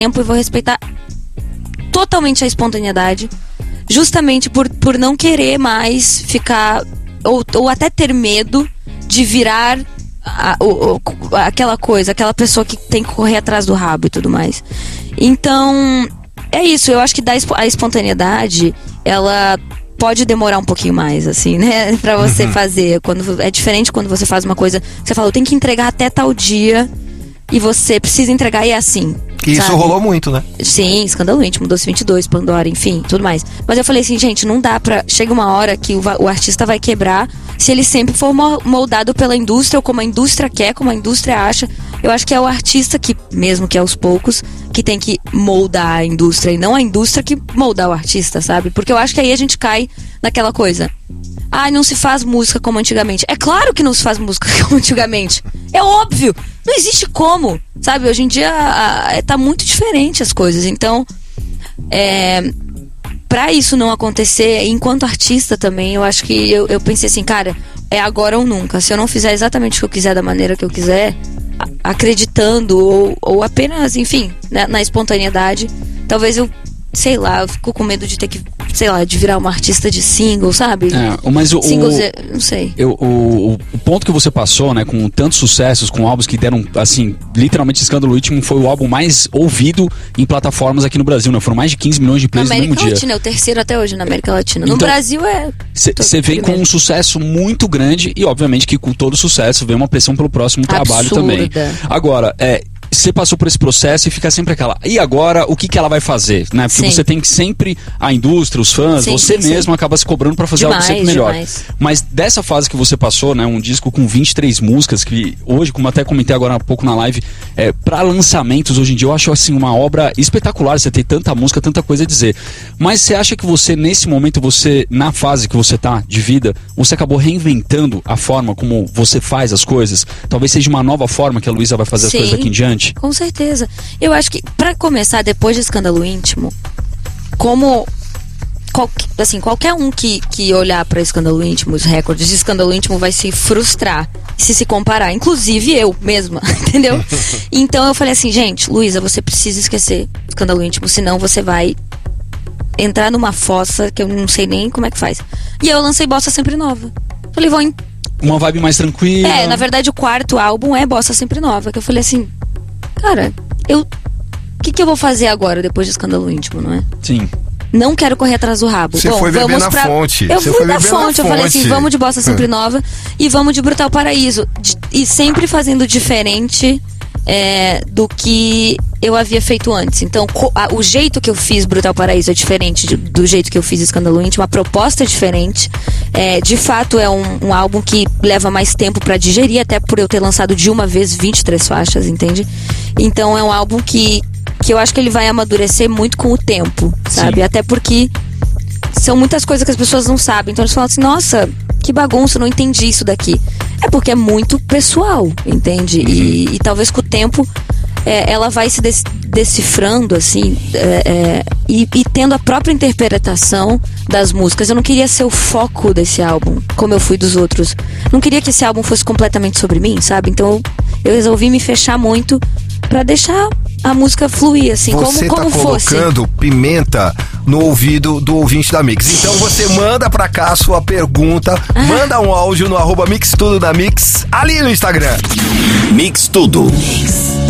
tempo e vou respeitar totalmente a espontaneidade, justamente por não querer mais ficar, ou até ter medo de virar aquela coisa, aquela pessoa que tem que correr atrás do rabo e tudo mais. Então, é isso, eu acho que a espontaneidade, ela pode demorar um pouquinho mais, assim, né, pra você fazer. É diferente quando você faz uma coisa, você fala, eu tenho que entregar até tal dia, e você precisa entregar e é assim. E isso rolou muito, né? Sim, Escândalo Íntimo, Doce 22, Pandora, enfim, tudo mais. Mas eu falei assim, gente, não dá pra... Chega uma hora que o artista vai quebrar se ele sempre for moldado pela indústria, ou como a indústria quer, como a indústria acha. Eu acho que é o artista que, mesmo que aos poucos, que tem que moldar a indústria, e não a indústria que moldar o artista, sabe? Porque eu acho que aí a gente cai naquela coisa. Não se faz música como antigamente. É claro que não se faz música como antigamente. É óbvio. Não existe como, sabe? Hoje em dia tá muito diferente as coisas. Então, pra isso não acontecer, enquanto artista também, eu acho que eu pensei assim, cara, é agora ou nunca. Se eu não fizer exatamente o que eu quiser, da maneira que eu quiser, acreditando ou apenas, enfim, né, na espontaneidade, talvez eu, sei lá, eu fico com medo de ter que, sei lá, de virar uma artista de single, sabe? Mas singles, não sei. O ponto que você passou, né, com tantos sucessos, com álbuns que deram, assim, literalmente Escândalo Íntimo foi o álbum mais ouvido em plataformas aqui no Brasil, né? Foram mais de 15 milhões de plays no mesmo dia. Na América Latina, é o terceiro até hoje na América Latina. No então, Brasil Você vem com um sucesso muito grande e, obviamente, que com todo sucesso vem uma pressão pelo próximo trabalho também. Agora, você passou por esse processo e fica sempre aquela, e agora o que ela vai fazer, né? Porque você tem que sempre, a indústria, os fãs, você mesmo acaba se cobrando pra fazer algo sempre melhor. Mas dessa fase que você passou, né, um disco com 23 músicas, que hoje, como até comentei agora há pouco na live, pra lançamentos hoje em dia eu acho assim uma obra espetacular, você tem tanta música, tanta coisa a dizer. Mas você acha que você, nesse momento, na fase que você tá de vida, você acabou reinventando a forma como você faz as coisas? Talvez seja uma nova forma que a Luísa vai fazer as coisas daqui em diante? Com certeza. Eu acho que, pra começar, depois de Escândalo Íntimo, como qualquer um que olhar pra Escândalo Íntimo, os recordes de Escândalo Íntimo, vai se frustrar se comparar, inclusive eu mesma, entendeu? Então eu falei assim, gente, Luísa, você precisa esquecer Escândalo Íntimo, senão você vai entrar numa fossa que eu não sei nem como é que faz. E eu lancei Bossa Sempre Nova. Falei, uma vibe mais tranquila. Na verdade o quarto álbum é Bossa Sempre Nova, que eu falei assim, cara, o que eu vou fazer agora depois de Escândalo Íntimo, não é? Sim. Não quero correr atrás do rabo. Você foi beber na fonte. Eu fui na fonte, eu falei assim, vamos de Bossa Sempre Nova e vamos de Brutal Paraíso. E sempre fazendo diferente do que eu havia feito antes. Então, o jeito que eu fiz Brutal Paraíso é diferente do jeito que eu fiz Escândalo Íntimo. A proposta é diferente. De fato, é um álbum que leva mais tempo pra digerir, até por eu ter lançado de uma vez 23 faixas, entende? Então, é um álbum que eu acho que ele vai amadurecer muito com o tempo, sabe? Sim. Até porque são muitas coisas que as pessoas não sabem. Então, eles falam assim, nossa, que bagunça, não entendi isso daqui. É porque é muito pessoal, entende? E talvez com o tempo ela vai se decifrando, assim, e tendo a própria interpretação das músicas. Eu não queria ser o foco desse álbum, como eu fui dos outros. Não queria que esse álbum fosse completamente sobre mim, sabe? Então eu resolvi me fechar muito pra deixar a música fluir, assim, como fosse. Você tá colocando pimenta no ouvido do ouvinte da Mix. Então você manda pra cá a sua pergunta, manda um áudio no @mixtudodamix ali no Instagram. Mix Tudo.